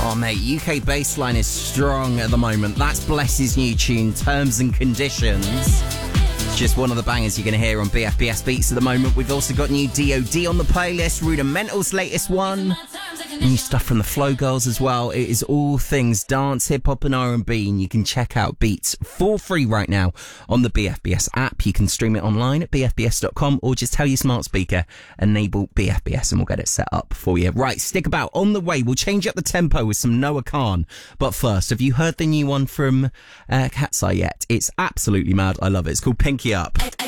Oh, mate, UK bassline is strong at the moment. That's Bless's new tune, Terms and Conditions. It's just one of the bangers you're going to hear on BFBS Beats at the moment. We've also got new DOD on the playlist, Rudimental's latest one. New stuff from the Flow Girls as well. It is all things dance, hip-hop and R&B, and you can check out Beats for free right now on the BFBS app. You can stream it online at bfbs.com or just tell your smart speaker, enable BFBS, and we'll get it set up for you. Right, stick about. On the way, we'll change up the tempo with some Noah Khan. But first, have you heard the new one from Cat's Eye yet? It's absolutely mad. I love it. It's called Pinky Up.